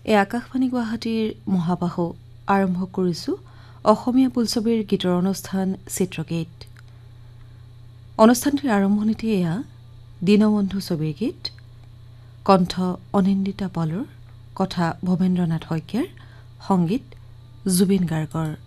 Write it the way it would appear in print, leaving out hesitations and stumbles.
এই আকাশবাণী গুৱাহাটীৰ মহাবাহু আৰম্ভ কৰিছোঁ অসমীয়া বোলছবিৰ গীতৰ অনুষ্ঠান চিত্ৰগীত। অনুষ্ঠানটিৰ আৰম্ভণিতে এয়া দীনবন্ধু ছবিৰ গীত, কণ্ঠ অনিন্দিতা পালৰ, কথা ভৱেন্দ্ৰনাথ শইকীয়াৰ, সংগীত জুবিন গাৰ্গৰ।